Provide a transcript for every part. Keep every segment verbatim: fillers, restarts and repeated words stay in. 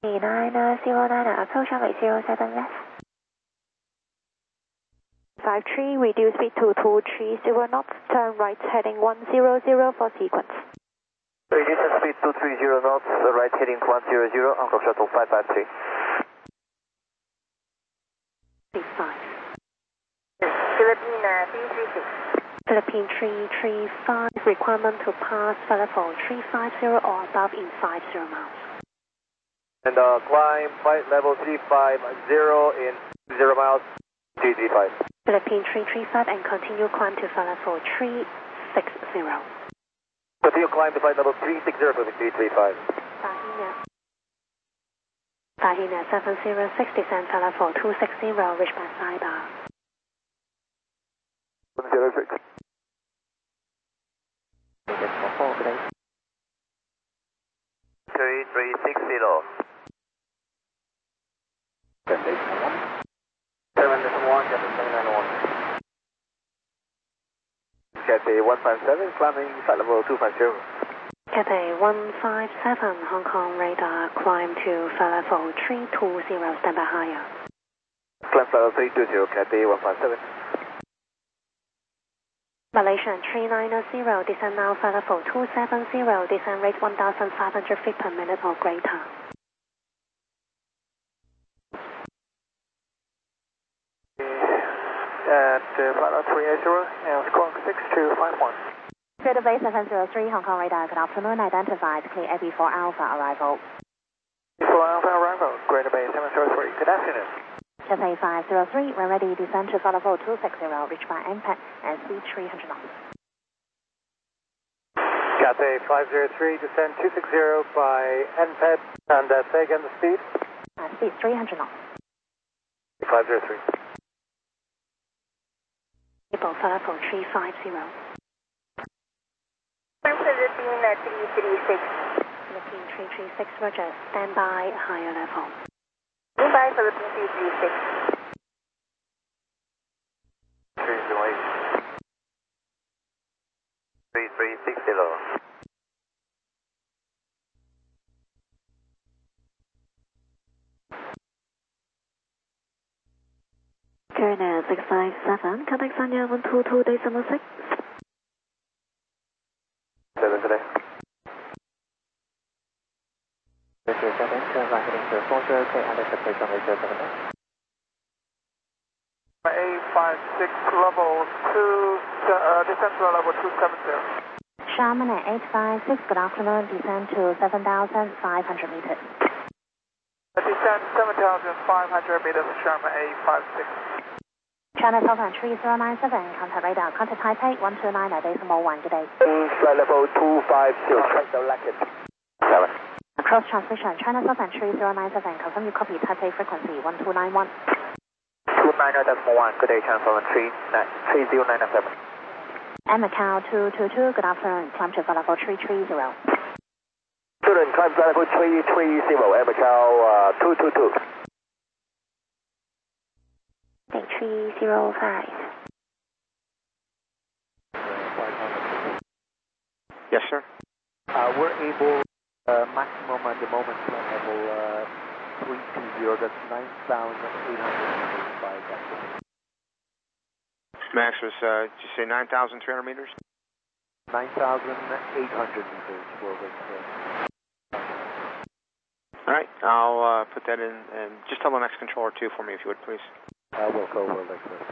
nine zero nine, approach runway zero seven left. five three, reduce speed to two three zero knots, turn right heading one zero zero for sequence. Reduce speed two three zero knots, right heading one zero zero, Hong Kong Shuttle five five three. five. Philippine uh, three three six. Philippine three three five, requirement to pass Falafel three five zero or above in five zero miles. And uh, climb flight level three five zero in zero miles, three three five. Philippine three three five and continue climb to Falafel three six zero. Continue climb to flight level three six zero for the three three five. Tahina. Tahina seven zero six, descend Falafel two six zero, reach by sidebar. one zero six. three three six zero. seven one, seven nine one. Cathay one five seven, climbing flight level two five zero. Cathay one five seven, Hong Kong radar, climb to Falafel three two zero, stand by higher. Climb flight level three two zero, Cathay one five seven. Malaysian three nine zero, descend now Falafel two seven zero, descend rate one thousand five hundred feet per minute or greater. At uh, flight level three eight zero, now squawk six two five one. Greater Bay seven zero three, Hong Kong radar, good afternoon, identified, clear A B four Alpha arrival. A B four Alpha arrival, Greater Bay seven zero three, good afternoon. Cathay five zero three, when ready, descend to Falafel two six zero, reach by impact and speed three hundred knots. Cathay five zero three, descend two six zero by N P E D, and uh, say again the speed? Uh, speed three hundred knots. five zero three. Able Falafel three five zero. Philippine uh, three three six. Philippine three three six, roger, stand by, higher level. Goodbye, Philippine three three six. three zero eight. three three six zero. Turner six five seven, contact Sanya one two two decimal six. seven today. zero seven, turn right heading to four zero K, and expectation runway zero seven nine. A five six, level two, uh, descend to level two seven zero. Sharman at eight five six, good afternoon, descend to seven thousand five hundred meters. Descend seven thousand five hundred meters, Sharman A five six. China Southern three zero nine seven, contact radar, contact Taipei one two nine at decimal one, good day. Flight level two five zero, track the racket. seven. Cross transmission, China Southern three zero nine seven, confirm you copy Taipei frequency one two nine one. two nine decimal one, good day, China Southern three zero nine seven. And Macau two two two, good afternoon, climb to Falafel three three zero. Student, climb flight level three three zero, Air Macau uh, two two two. three zero five. Yes, sir. Uh, we're able, uh, maximum at the moment, flight level uh, three two zero, that's nine thousand eight hundred eighty-five. Max was, uh, did you say nine thousand three hundred meters? nine thousand eight hundred meters for this. Uh, All right, I'll uh, put that in, and just tell the next controller too for me, if you would, please. I will go over like this.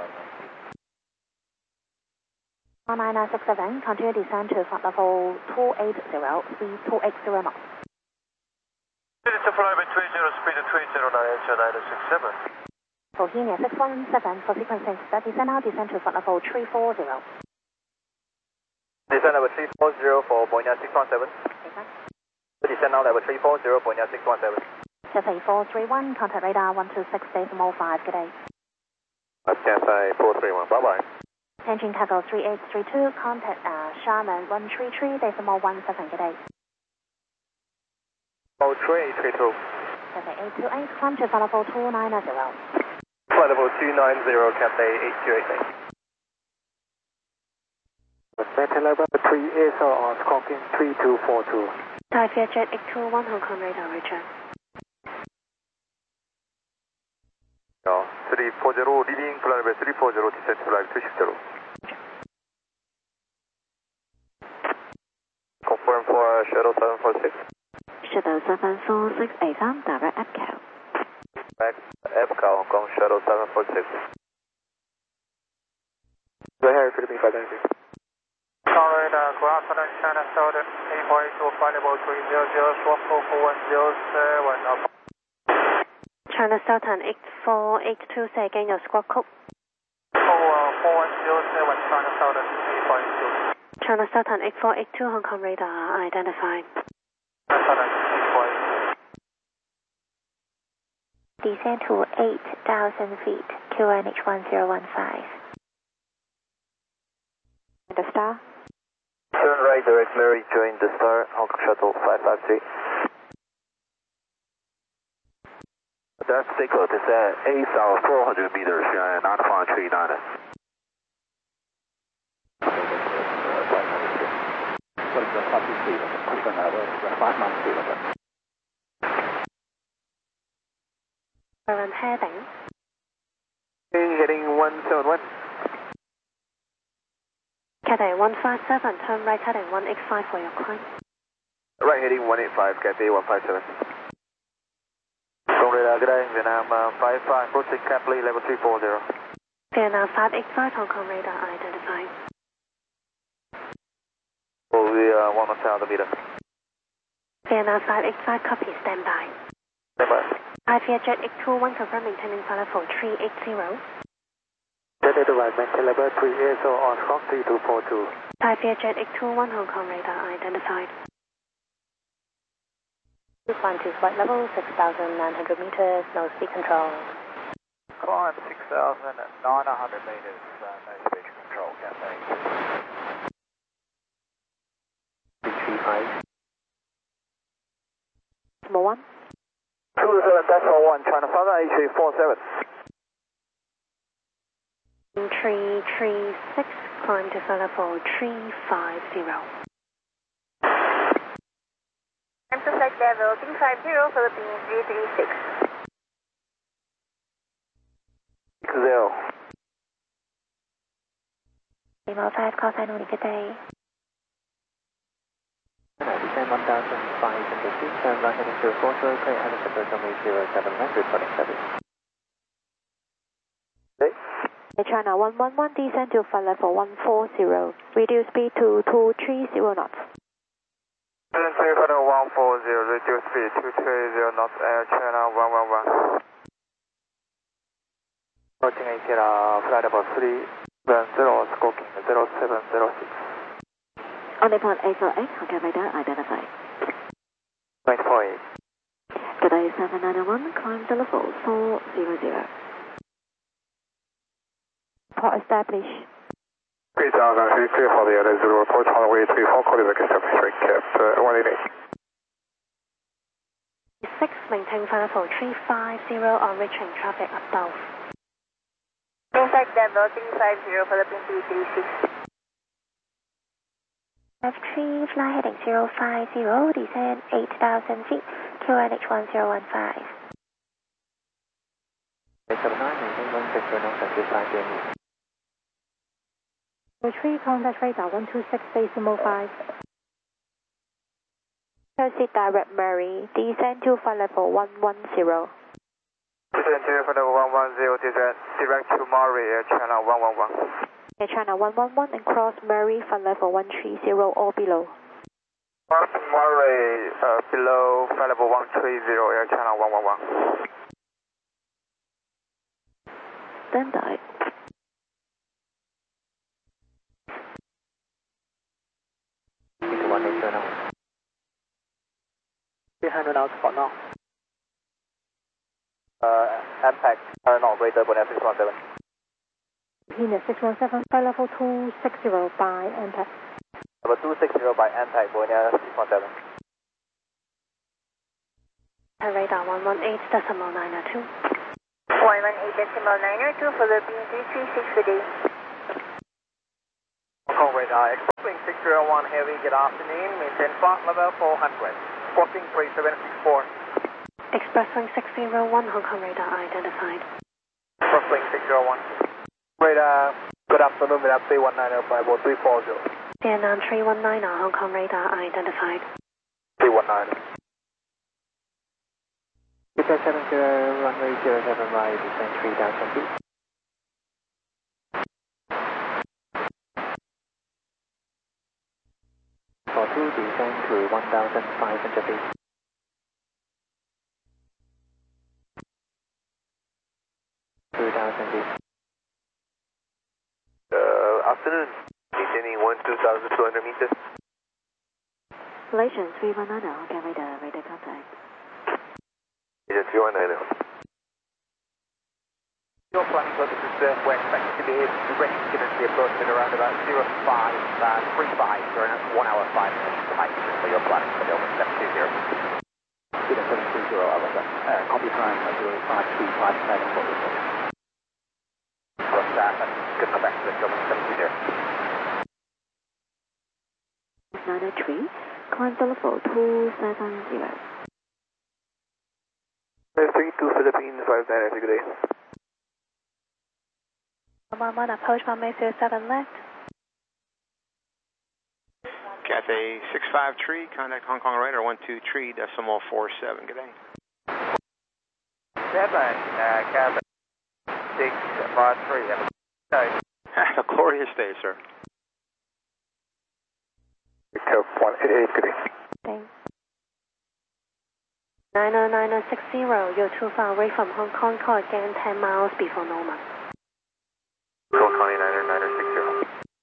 one nine nine six seven, continue descend to flight level two eight zero, speed two eight zero knots. It's a flight three zero, speed three zero nine eight nine six seven. Bohemia six one seven, for sequencing, that descend now, descend to flight level three four zero. Descend level three four zero for Bohemia six one seven. Descend now level three four zero, Bohemia six one seven. Cathay four three one, contact radar one two six decimal five, good day. Cathay four three one, bye bye. Engine cargo three eight three two, contact uh, Sharman one three three decimal one seven, good day. Oh, three eight three two. Cathay eight two eight, climb to Falafel two nine zero. Flight level two nine zero, Cathay eight two eight eight. Better level three A S R on squawking three two four two. Thai Fiat Jet eight two one, Hong Kong radar, Richard. three four zero, leading flight level three four zero, descent to flight two six zero. Confirm for uh, shuttle seven four six. Shuttle seven four six eight三 direct E P C A L. Direct E P C A L, Hong Kong shuttle seven four six. Right here, Philippine five ninety. Sorry, the ground contact China South eight four eight two, flight level three zero zero, swap four four one zero seven. China Southern eight four eight two 射經有 squawk code。 four one zero seven, China Southern eight four eight two. China Southern eight four eight two Hong Kong radar identified. China Southern eight four eight two. Descend to eight thousand feet, Q N H one zero one five. The star. Turn right, direct Mary, join the star, Hong Kong shuttle five five three. That's Seiko, it's at eight thousand four hundred meters, uh, nine five three nine. What is the copy speed? What's the matter? five nine speed of it. Current heading. Heading one seven one. Cathay one five seven, turn right heading one eight five for your climb. Right heading one eight five, Cathay one five seven. Hong Radar, good day, Vietnam uh, five five, approaching Capley, level three four zero. Vietnam five eight five Hong Kong radar identified. Will be uh, one thousand meter. Vietnam five eight five, copy, stand by. Stand by. Alpha Jet eight two one, confirm maintaining flight level three eight zero. Jet to right, maintain level three eight zero on Fox three two four two. Alpha Jet eight two one Hong Kong radar identified. Climb to flight level six thousand nine hundred meters, no speed control. Climb six thousand nine hundred meters, uh, no speed control, Cathay. three five. Number one. two seven decimal one, China Southern eight three four seven. three three six, climb to flight level three five zero. Climb to flight level three five zero, Philippines three three six. Zero. Lima five, call sign only, good day. Descend one thousand five hundred feet, turn right heading zero four zero, clear helicopter runway zero seven nine, reporting service. Okay. China one one one, descend to flight level one four zero, reduce speed to two three zero knots. Descend to flight level one four zero, reduce speed two three zero knots, Air China one one one. Approaching A T R, flight level three one zero, squawking zero seven zero six. On the point eight four eight, Hong Kong radar identified. eight four eight. Today seven nine one, climb to level four zero zero. Port established. three thousand feet, clear for the L A zero, approach runway three four, call the establishment cap uh, one eight eight. six, maintain flight level three five zero on reaching traffic above. Flight level three five zero, Philippines three three six. F three, fly heading zero five zero, descend eight thousand feet, Q N H one zero one five. eight seven nine, maintain one six zero nine, five J M E. Retreat, contact radar one two six decimal five. Proceed direct Mary, descend to flight level one one zero. Descend to flight level one one zero, descend direct to Murray, Air China one one one. Air China one one one and cross Murray flight level one three zero or below. Cross Murray uh, below flight level one three zero, Air China one one one. Stand by. one eight zero now. three hundred out spot now. Uh, impact, turn on, radar, Bonnet six one seven. Pina six one seven, flight level two six zero by impact. Level two six zero by impact, Bonnet six one seven. Radar one one eight decimal nine oh two. one one eight decimal nine oh two, Philippines three three six for day. Hong Kong radar, Expresswing six zero one Heavy, good afternoon, maintain flight level four hundred. Squawking three seven six four. Expresswing six zero one Hong Kong radar identified. Crossing six zero one. Radar, good afternoon, Vietnam three one nine five four three four zero. Vietnam three one nine, Hong Kong radar identified. three one nine. Delta seven zero, runway zero seven right, descend three thousand feet. For two, descend to one thousand five hundred feet. two thousand feet. Uh, afternoon. Descending one two thousand two hundred meters. Malaysian three one nine, Hong Kong radar, radar contact. Agent three one nine. Your planning purposes, uh, we're expected to be ready to be approaching at around about zero five three five during one hour five minutes height for your planning for the over seven two zero. Delta seven two zero, over. Uh, copy time, zero five three five seven for report. Plus that, and good come back to the German seven two zero. nine oh three, climb level two seven zero. three two Philippines five nine, good day. one one, approach runway zero seven left. Cathay six five tree, contact Hong Kong radar one two tree, decimal four seven, good day. seven, uh, Cathay six five three. Have a glorious day, sir. Victor one eight eight, good day. Thanks. nine oh nine oh six zero, you're too far away from Hong Kong, call again ten miles before Noma. Control County nine nine six zero.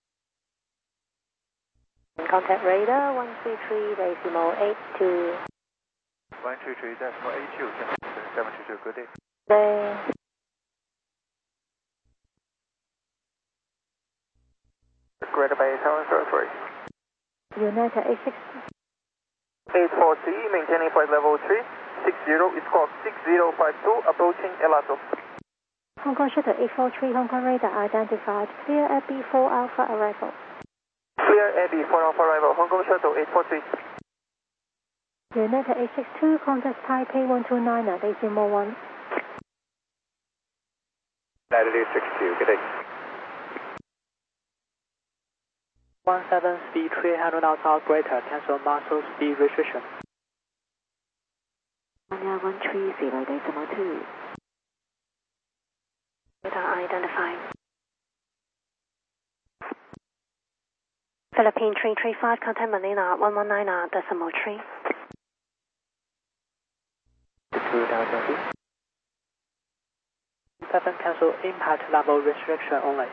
Contact radar one three three, decimal eight two. one two three, decimal eight two, seven two two, good day. Day. Greater Bay seven zero three. United eight six. eight four three, maintaining flight level three six zero, is called six zero five two, approaching Elato. Hong Kong Shuttle eight four three, Hong Kong radar identified. Clear at B four Alpha arrival. Clear A B for Alpha arrival, Hong Kong Shuttle eight four three. United eight six two, contact Taipei one two nine, decimal one. United eight six two, good day. one seven speed three hundred knots out greater, cancel muscle speed restriction. One one three zero, decimal two. Radar identified. Philippine three three five, contact Manila one one nine, decimal three. two thousand feet. seven, cancel impact level restriction only.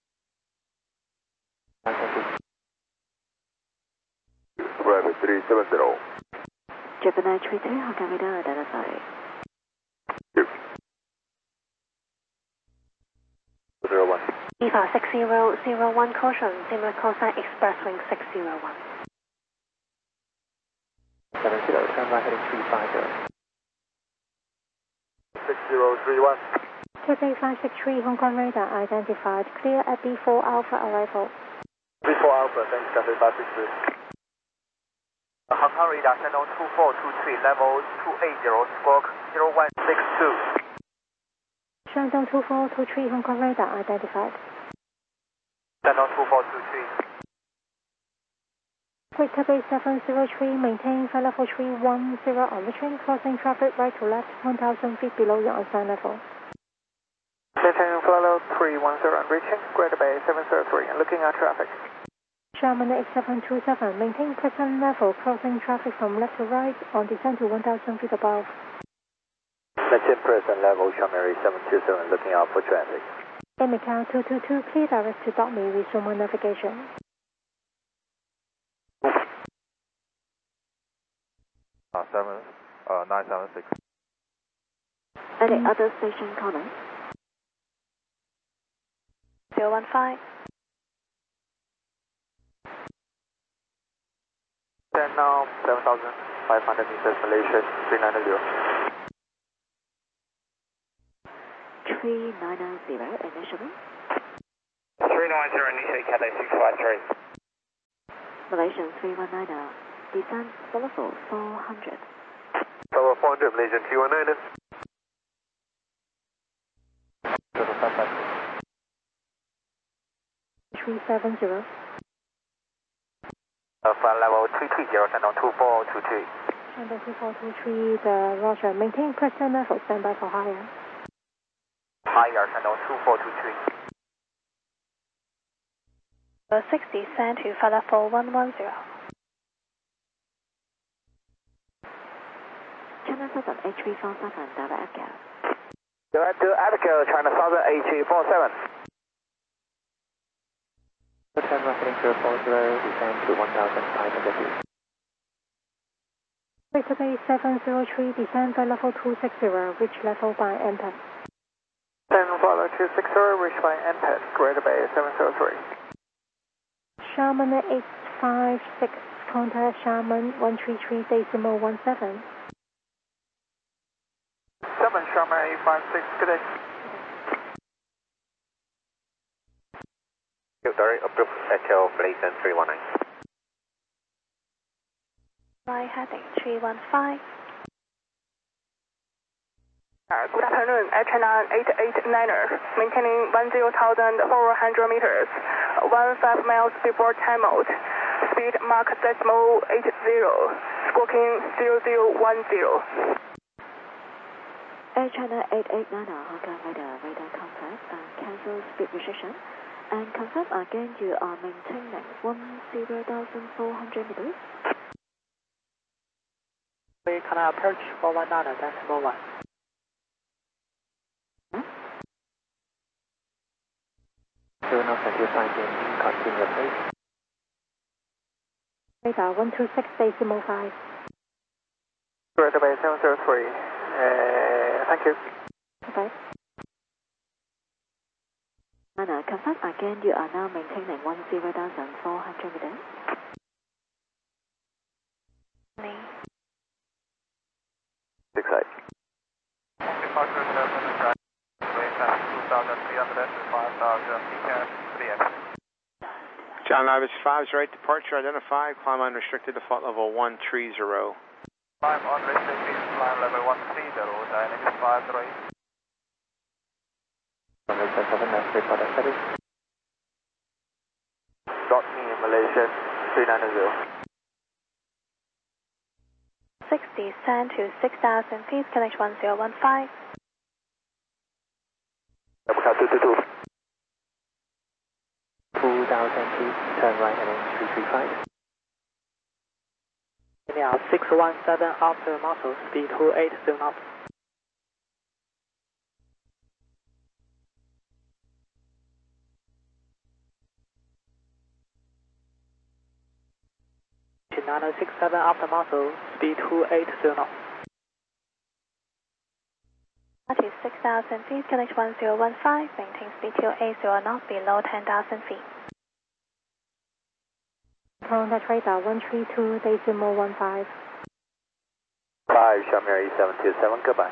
Rabbit three seven zero. Gemini three three, Hong Kong radar identified. zero one. E V A six zero zero one, caution, similar cosine expressway six zero one. seven zero, turn right heading three five zero. six zero three one. Cathay five six three, Hong Kong radar identified. Clear at B four Alpha arrival. B four Alpha, thanks, Cathay five six three. Hong Kong radar, channel two four two three, level two eight zero, squawk zero one six two. Shandong two four two three, Hong Kong radar identified. Channel two four two three. Greater Bay seven zero three, maintain flight level three one zero on reaching, crossing traffic right to left, one thousand feet below your assigned level. Maintaining flight level three one zero and reaching, Greater Bay seven zero three, and looking at traffic. Sherman eight seven two seven, maintain present level, crossing traffic from left to right, on descent to one thousand feet above. Maintain present level, Sherman eight seven two seven, looking out for traffic. In Macau two two two, clear direct to Dot Me, resume on navigation. Uh, seven, uh, nine seven six. Any other station comments? zero one five. Then now, seven thousand five hundred meters, Malaysia, three nine zero. three nine zero, initially. three nine zero, initiate Cathay six five three. Malaysian three one nine, descent level four hundred. Tower four hundred, Malaysian three one nine. Total five five. three seven zero. Uh, flight level three three zero, send on two four two three. Send on two four two three, the Roger. Maintain present level, stand by for higher. Higher, send on two four two three. Uh, sixty, send to flight level one one zero. China Southern H three four seven, direct Echo. Direct to Echo, China Southern H three four seven. Hotel Marketing zero four zero, descend to one thousand five hundred feet. Victor Bay seven zero three, descend by level two six zero, reach level by M P E T. Then follow two six zero, reach by M P E T, Greater Bay seven zero three. Sharman eight five six, contact Sharman one three three decimal one seven. seven Sharman eight five six, good day. Direct approved Echo, Blazon three one nine. Flight heading three one five. Uh, good afternoon, H nine eight eight niner, maintaining one zero thousand four hundred meters, one five miles before time out, speed Mach decimal eight zero, squawking zero zero one zero. Air China eight eight niner, Hong Kong radar, radar contact, and cancel speed restriction, and confirm again you are maintaining one zero thousand four hundred meters. We can approach four one nine decimal one. Do not send your sign in, continue please. Radar one two six decimal five. Greater Bay seven zero three. Uh, thank you. Okay. Nana, confirm again you are now maintaining one zero thousand four hundred meters. Six eight. Departure seven, two thousand three hundred, five thousand feet, three X. John Ivis five is right, departure identified, climb unrestricted to flight level one three zero. Climb unrestricted, climb level one three zero, dynamics five three. seven, that's report at thirty. Dot me in Malaysia, three nine zero. sixty, send to six thousand feet, connect one zero one five. Double cut two two two. two thousand feet, turn right heading three three five. Now six one seven after muscle, speed two eight zero knots. nine six seven after muscle, speed two eight zero knots. That is six thousand feet, connect one zero one five, maintain speed two eight zero knots below ten thousand feet. Contact radar one three two decimal one five. five, Shamir seven two seven, goodbye.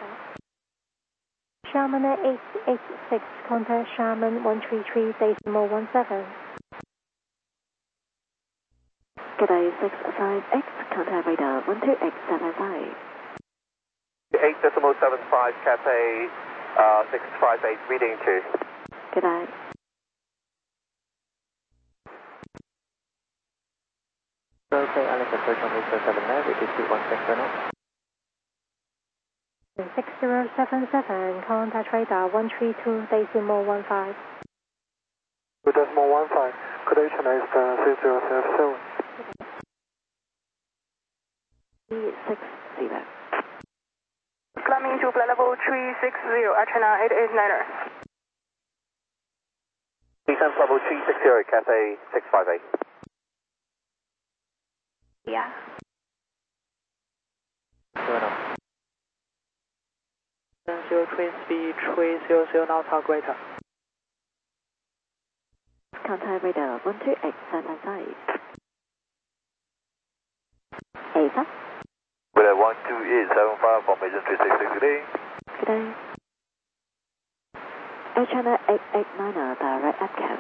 Sharman eight eight six, contact Sharman one three three decimal one seven. G'day six five X, contact radar one two X seven five. eight decimal seven five, Cathay uh, six five eight, reading two. G'day. Okay, Alex, approach on eight zero seven nine, which is two one six zero knots. six zero seven seven, contact radar one three two decimal one five. two decimal one five, could I channel three zero seven seven? six zero. Climbing to flight level three six zero, H nine eight eight niner. Descent level three six zero, Cathay six five eight. Yeah. Zero knots. Zero twin speed three zero zero knots or greater. Contact radar one two X seven five. Ava. With a one two eight seven five, formation three six six, good day. Good day. Air China eight eight niner, direct Echo.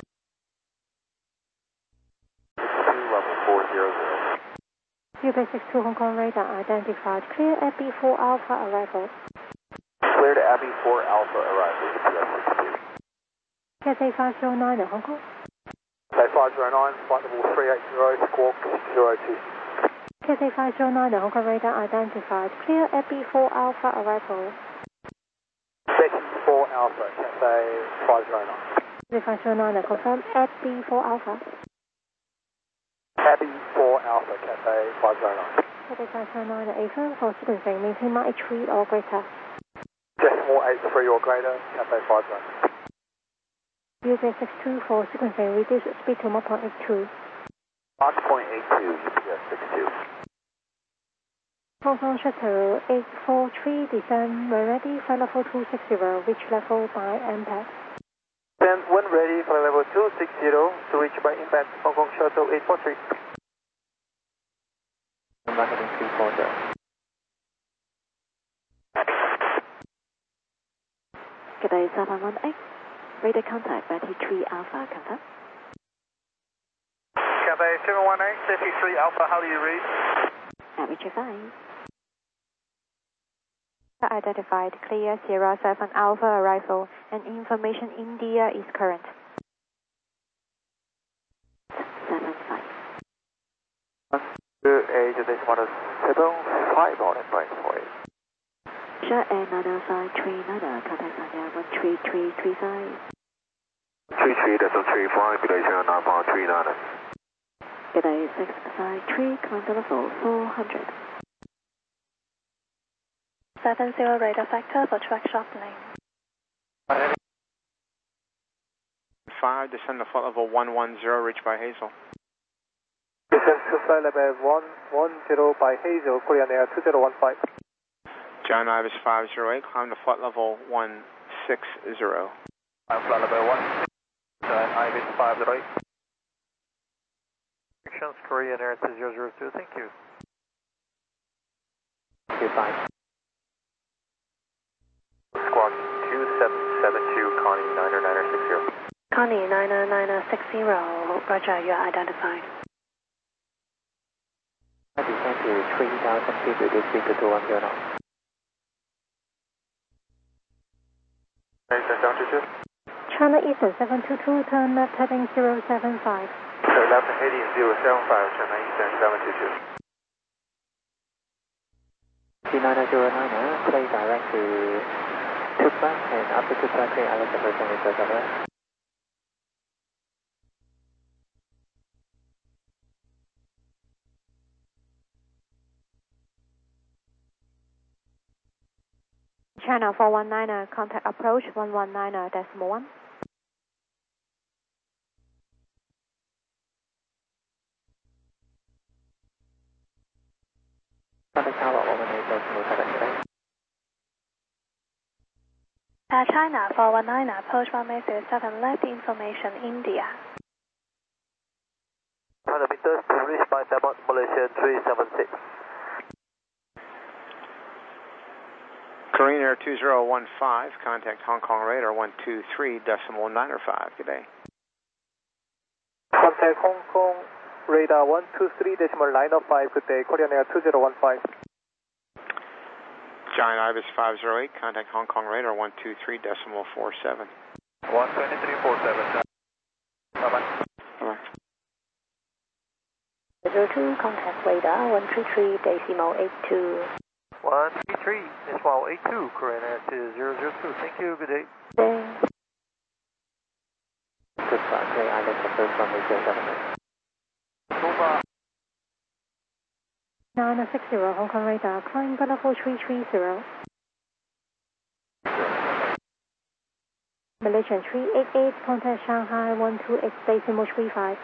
two one four zero zero. U B six two Hong Kong radar identified, clear at B four Alpha arrival. Square Clear to Abbey four Alpha arrival, U P S sixty-two. Cathay five zero nine at Hong Kong. Cathay five zero nine, flight level three eight zero, squawk zero two. Cathay five zero nine at Hong Kong radar identified. Clear Abbey four Alpha arrival. Becky four Alpha, Cathay five zero nine. Cathay five zero nine at confirm Abbey four Alpha. Abbey four Alpha, Cathay five zero nine. Cathay five zero nine at affirm for sequencing, maintain Mach eight three or greater. Decimal eight three or greater, Cathay five zero nine. U P S six two for sequencing, reduce speed to one point eight two. Mach zero point eight two, U P S sixty-two. Hong Kong Shuttle eight four three, descend when ready, flight level two six zero, reach level by impact. Descend when ready, flight level two six zero, to reach by impact, Hong Kong Shuttle eight four three. Marketing three four zero. Cathay seven one eight, radar contact Betty three Alpha, confirm. Cathay seven one eight, Betty three Alpha, how do you read? At reach five. Identified, clear Sierra seven Alpha arrival, and information India is current. seven five. Two eight, this one is seven five on it, right for it. Shot Air nine five three nine, contact Sanya one three three three five. three three, that's a three five, Cathay seven nine five three nine. Cathay six five three, climb level four hundred. seven zero radar factor for track sharpening. five, descend to flight level one one zero, reach by Hazel. Descend to flight level one one zero by Hazel, Korean Air two zero one five. John Ibis five zero eight, climb to flight level one six zero. I'm flight level one six, uh, Ibis five zero eight. Directions Korean Air two zero zero two, thank you. Two five. Squawk two seven seven two, Connie niner niner six zero. Connie niner niner six zero, Roger, you are identified. Descend to three thousand feet, reduce speed to two one zero knots. Descend down to two. China Eastern seven two two, turn left heading zero seven five. So left heading zero seven five, China Eastern seven two two. T nine zero nine, play direct to Tupla, and after Tupla, clear Alice separation with the other. China four one nine, contact approach one one nine decimal one. Contact tower one eight decimal seven today. Uh, China four one nine, approach one zero seven, left information India. one hundred meters to reach by Tamil, Malaysia three seven six. Korean Air two zero one five, contact Hong Kong radar one two three decimal niner five, good day. Contact Hong Kong radar one two three decimal niner five, good day, Korean Air two zero one five. Giant Ibis five zero eight, contact Hong Kong radar one two three decimal four seven. one two three four seven. Bye-bye. Bye-bye. zero two, contact radar one three three decimal eight two. one three three decimal eight two, Korean Air two zero zero two, thank you, good day. Day. Tupla, clear Alice approach one zero seven. Over. nine six zero, Hong Kong radar, climb level three three zero. Malaysian three eight eight, contact Shanghai one two eight decimal three five.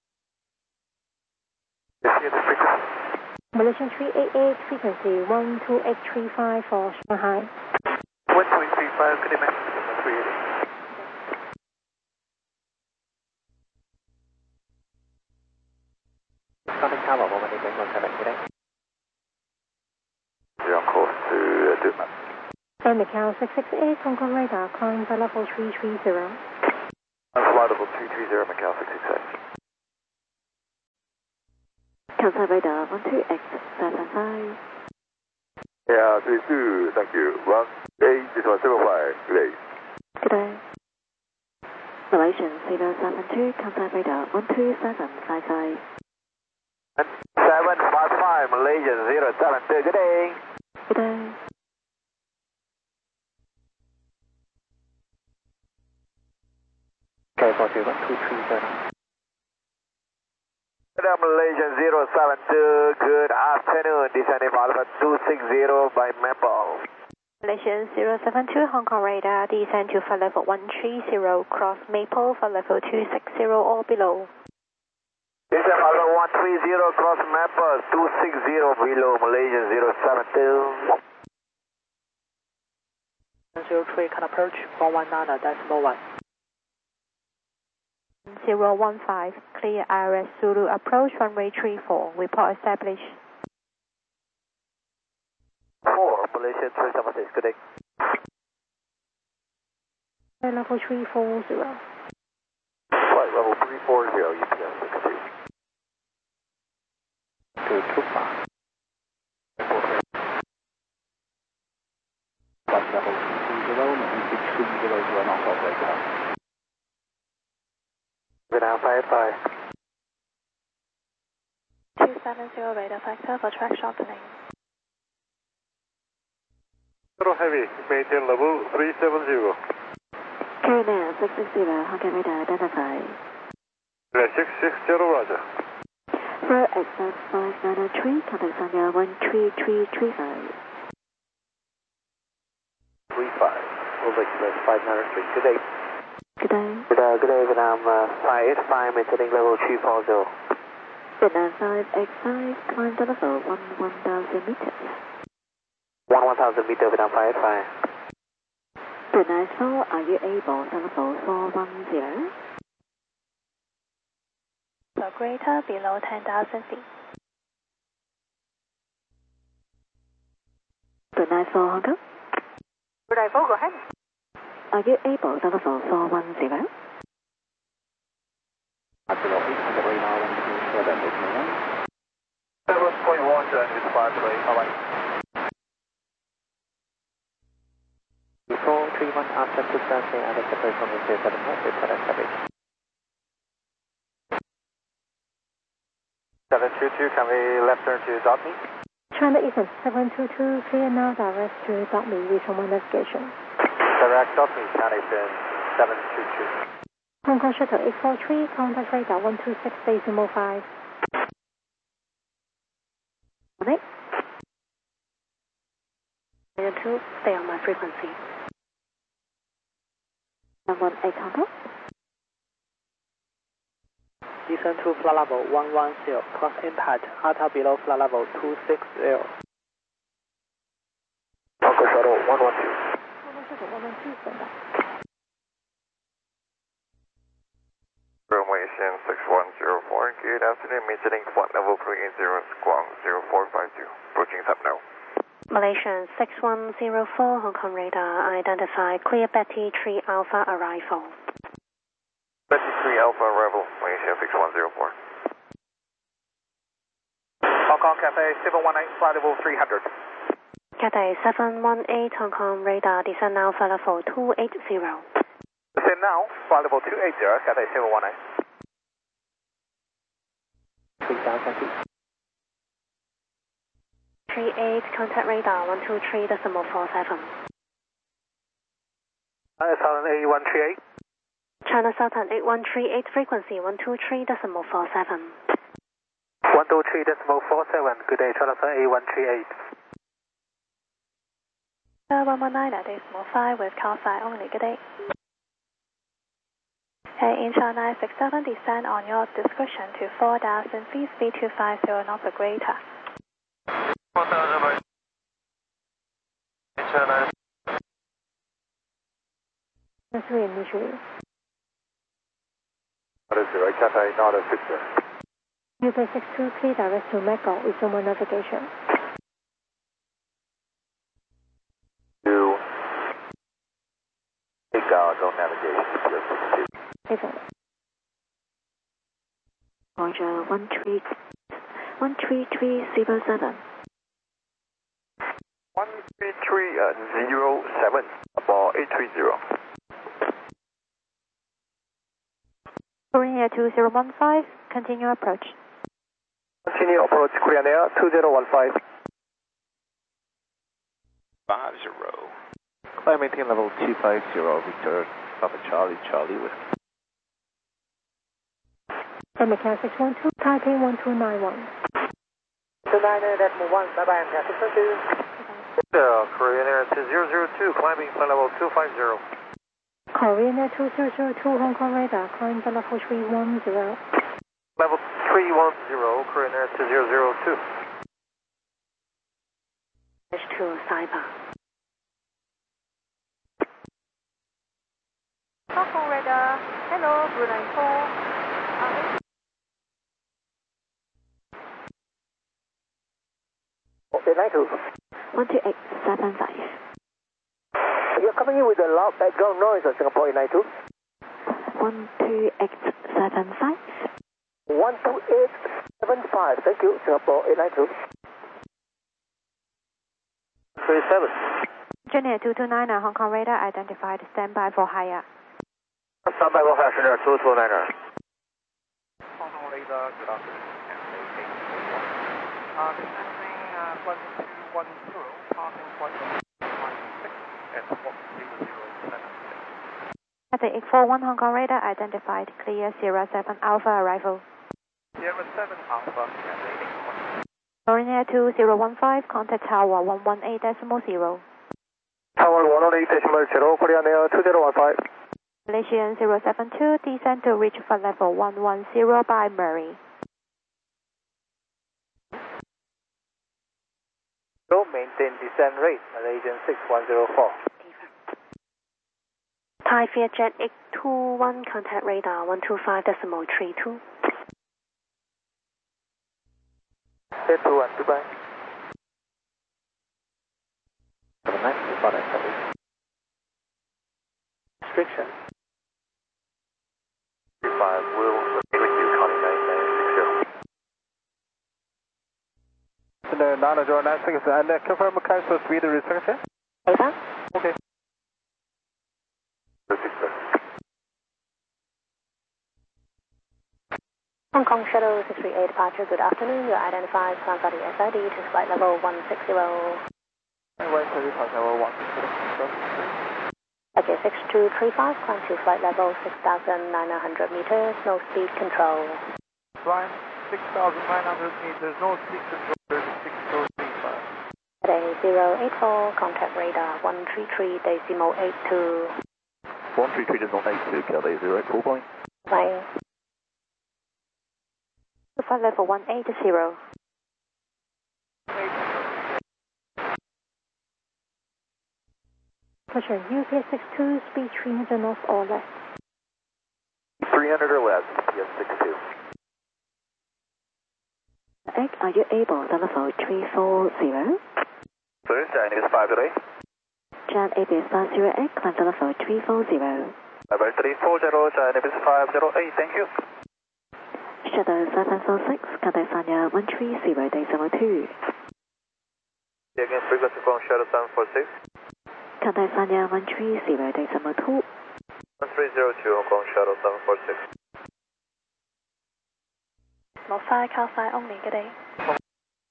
Malaysian three eight eight, frequency one two eight three five for Shanghai. one two eight three five, good day, man. one three eight eight. Contact tower one eight decimal seven today. You're on course to uh, Duma. Air Macau six six eight, Hong Kong radar, climb level three three zero. Flight level three three zero, Macau six six eight. Contact radar one two eight seven five. Yeah, three two, thank you. one Hey, this one seven five, good day. Good day. Malaysian zero seven two, contact radar one two seven five five. seven five five, Malaysian zero seven two, good day. Good day. Okay, forty one two three seven. Malaysian zero seven two, good afternoon, descending Alpha two six zero by Maple. Malaysian zero seven two, Hong Kong radar, descend to flight level one three zero, cross Maple, flight level two six zero or below. Descend Alpha one three zero, cross Maple, two six zero below, Malaysian zero seven two. zero three, can approach one one nine decimal one. zero one five, clear I R S Zulu approach runway three four, report established. four, Malaysian three seven six, good day. Flight level three four zero. Flight level three four zero, U P S six two. Two two five. Flight level two two zero, magnitude three zero zero, knots operator. Vietnam five five. two seven zero radar factor for track shortening. Zero heavy, maintain level three seven zero. Carry now six six zero, Hong Kong radar identified. six six zero, roger. For X F five nine zero three, contact Sanya one three three three five. three five, over Express five nine three, good day. Good day. Good, uh, good day, Vietnam uh, five eight five, maintaining level three four zero. Vietnam five X five, climb to level one one thousand meters. one one thousand meter, Vietnam five eight five. Vietnam four, are you able to level four one zero? So greater below ten thousand feet. Vietnam four, Hong Kong. Vietnam four, go ahead. Are you able to level four one zero? Below eight hundred radar one two seven, decimal one. seven point one, join with five three, bye bye. four three one, after two thousand, and the separate from the zero seven nine, report established. seven two two, can we left turn to dot me? China Eastern seven two two, clear now direct to dot me with one navigation. Direct dot me, China Eastern seven two two. Hong Kong Shuttle eight four three, contact radar one two six decimal five. Okay. Malaysian two, stay on my frequency. And one eight Hong Kong. Descend to flight level one one zero, cross impact, alta below flight level two six zero. Hong Kong Shuttle one one two. Hong Kong Shuttle one one two, stand by. Runway six one zero four, good afternoon, maintaining flight level three eight zero, Squawk zero four five two. Approaching sub now. Malaysian six one zero four, Hong Kong radar, identify clear Betty three Alpha arrival. Betty three Alpha arrival, Malaysia six one zero four. Hong Kong Cathay seven one eight, flight level three hundred. Cathay seven one eight, Hong Kong radar, descend now flight level two eight zero. Descend now, flight level two eight zero, Cathay seven one eight. three thousand feet. three eight, contact radar one two three decimal four seven. China Southern eight one three eight. China Southern eight one three eight, frequency one two three decimal four seven. one two three decimal four seven, good day, China Southern eight one three eight. Uh, one one nine decimal five with call sign only, good day. Hey, Incheon nine six seven, descend on your discretion to four thousand feet, speed two five zero knots or greater. four thousand by Incheon nine. That's three initially. Not a zero, Cathay, not a six zero. U P six two, clear direct to Mecca with one navigation. Two. Take out, no navigation, zero six two. Excellent. Roger one three one three three zero seven. one three three zero seven, about eight three zero. Korean Air two zero one five, continue approach. Continue approach Korean Air two zero one five. Five zero. Climb maintain level two five zero, Victor, Papa Charlie, Charlie with. American six one two, Taipei one two nine one. two nine eight at one, bye bye, American six one two. Uh, Korean Air two zero zero two, climbing flight level two five zero. Korean Air two zero zero two, Hong Kong radar, climb to level three one zero. Level three one zero, Korean Air two zero zero two. H two, Saipa. Hong Kong radar, hello, Blue nine four. Uh, eight nine two. one two eight seven five. You're coming in with a loud background noise on Singapore eight nine two. one two eight seven five. one two eight seven five, thank you, Singapore eight nine two. three seven. Junior two two nine, Hong Kong radar identified, standby for higher. Standby for passenger two two nine. Hong Kong radar, good afternoon. Uh, descending uh, one two one zero, passing flight level nine six at Fox zero zero seven six. Cathay eight four one, Hong Kong radar identified, clear zero seven Alpha arrival. Sierra seven Alpha, Cathay eight one. Korean Air two zero one five, contact tower one one eight decimal zero. Tower one one eight decimal zero, Korean Air two zero one five. Malaysian zero seven two, descend to reach flight level one one zero by Murray. Maintain descent rate, Malaysian six one zero four. Thai Vietjet eight two one, contact radar one two five decimal three two. eight two one, goodbye. Have a nice goodbye. Restriction. five will remain with you, Connie nine nine six zero. And nine zero nine six, and uh, confirm cancel speed restriction. Over. Okay. Hong Kong Shuttle six three eight departure, good afternoon. You're identified, Sansari S I D to flight level one six zero. One thirty, level one six zero. Okay, six two three five, climb to flight level six thousand nine hundred meters, no speed control. Climb six thousand nine hundred meters, no speed control, six two three five. Today zero eight four, contact radar one three three decimal eight two. one three three decimal eight two, Cathay zero eight four point. Bye. Flight level one eight zero. Pressure U K six two, speed three hundred knots or less. three hundred or less, U P S six two. Egg, are you able to level three four zero? First, I need five today. Jet A B S five zero eight, climb to level three four zero. Level three four zero, Jet A B S five zero eight, thank you. Shuttle seven four six, Cathay Sanya one three zero decimal two. Again, frequency from Shuttle seven four six. Cathay Sanya one three zero decimal two. one three zero two, Hong Kong Shuttle seven four six. Not five, car five only, good day.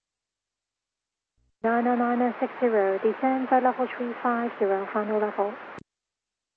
nine nine nine six zero, descend flight level three five zero, final level.